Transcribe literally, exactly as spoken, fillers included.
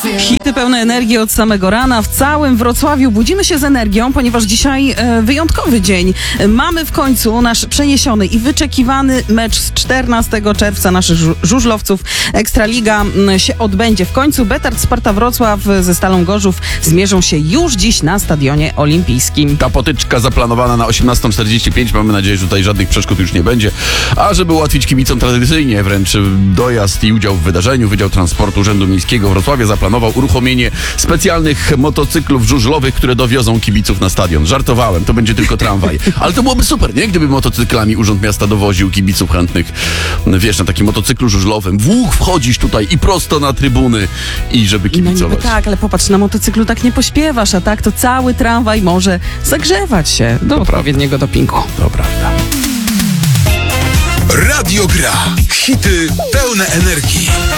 Hity pełne energii od samego rana. W całym Wrocławiu budzimy się z energią, ponieważ dzisiaj e, wyjątkowy dzień. Mamy w końcu nasz przeniesiony i wyczekiwany mecz z czternastego czerwca naszych żu- żużlowców. Ekstraliga m, się odbędzie w końcu. Betard Sparta Wrocław ze Stalą Gorzów zmierzą się już dziś na Stadionie Olimpijskim. Ta potyczka zaplanowana na osiemnastą czterdzieści pięć. Mamy nadzieję, że tutaj żadnych przeszkód już nie będzie. A żeby ułatwić kibicom tradycyjnie wręcz dojazd i udział w wydarzeniu, Wydział Transportu Urzędu Miejskiego w Wrocławiu zaplanował uruchomienie specjalnych motocyklów żużlowych, które dowiozą kibiców na stadion. Żartowałem, to będzie tylko tramwaj. Ale to byłoby super, nie? Gdyby motocyklami Urząd Miasta dowoził kibiców chętnych, wiesz, na takim motocyklu żużlowym. Włóch wchodzisz tutaj i prosto na trybuny i żeby No kibicować. niby tak, ale popatrz, na motocyklu tak nie pośpiewasz, a tak to cały tramwaj może zagrzewać się do odpowiedniego dopingu. To prawda. Radio Gra. Hity pełne energii.